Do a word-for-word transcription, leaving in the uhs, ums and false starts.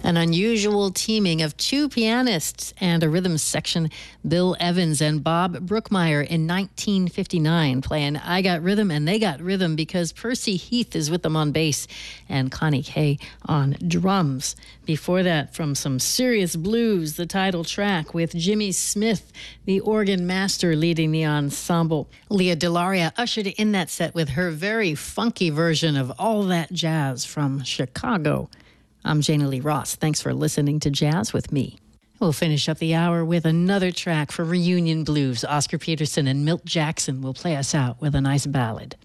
An unusual teaming of two pianists and a rhythm section, Bill Evans and Bob Brookmeyer in nineteen fifty-nine, playing I Got Rhythm and They Got Rhythm, because Percy Heath is with them on bass and Connie Kay on drums. Before that, from some serious blues, the title track with Jimmy Smith, the organ master, leading the ensemble. Leah Delaria ushered in that set with her very funky version of All That Jazz from Chicago. I'm Jana Lee Ross. Thanks for listening to Jazz with me. We'll finish up the hour with another track for Reunion Blues. Oscar Peterson and Milt Jackson will play us out with a nice ballad.